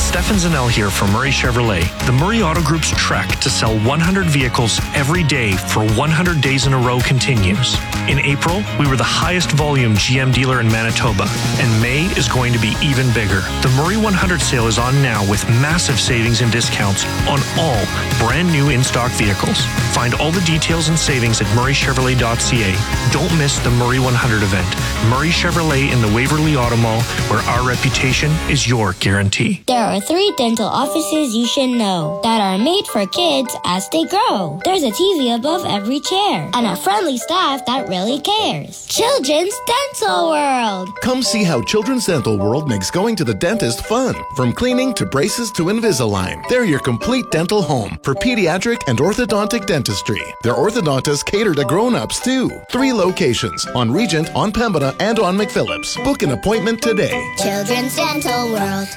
Stefan Zanel here from Murray Chevrolet. The Murray Auto Group's trek to sell 100 vehicles every day for 100 days in a row continues. In April, we were the highest volume GM dealer in Manitoba, and May is going to be even bigger. The Murray 100 sale is on now with massive savings and discounts on all brand new in-stock vehicles. Find all the details and savings at murraychevrolet.ca. Don't miss the Murray 100 event. Murray Chevrolet in the Waverly Auto Mall, where our reputation is your guarantee. There are 3 dental offices you should know that are made for kids as they grow. There's a TV above every chair and a friendly staff that really cares. Children's Dental World. Come see how Children's Dental World makes going to the dentist fun. From cleaning to braces to Invisalign, they're your complete dental home for pediatric and orthodontic dentistry. Their orthodontists cater to grown-ups too. 3 locations on Regent, on Pembina, and on McPhillips. Book an appointment today. Children's Dental World.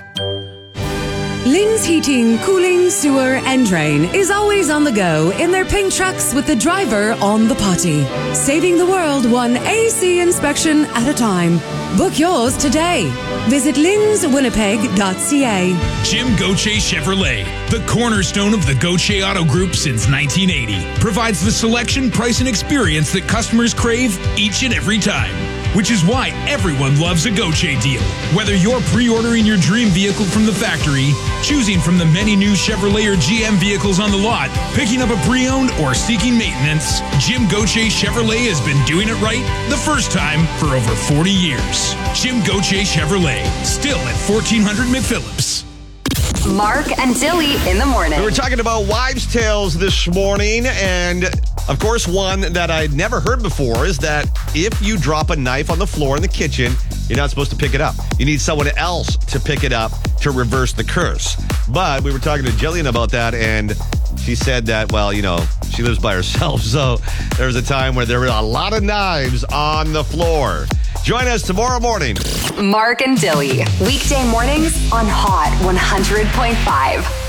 Ling's Heating, Cooling, Sewer and Drain is always on the go in their pink trucks with the driver on the potty. Saving the world one AC inspection at a time. Book yours today. Visit lingswinnipeg.ca. Jim Gauthier Chevrolet, the cornerstone of the Gauthier Auto Group since 1980, provides the selection, price, and experience that customers crave each and every time. Which is why everyone loves a Gauthier deal. Whether you're pre-ordering your dream vehicle from the factory, choosing from the many new Chevrolet or GM vehicles on the lot, picking up a pre-owned, or seeking maintenance, Jim Gauthier Chevrolet has been doing it right the first time for over 40 years. Jim Gauthier Chevrolet, still at 1400 McPhillips. Mark and Dilly in the morning. We were talking about wives' tales this morning, and of course, one that I'd never heard before is that if you drop a knife on the floor in the kitchen, you're not supposed to pick it up. You need someone else to pick it up to reverse the curse. But we were talking to Jillian about that, and she said that, well, you know, she lives by herself, so there was a time where there were a lot of knives on the floor. Join us tomorrow morning. Mark and Dilly, weekday mornings on Hot 100.5.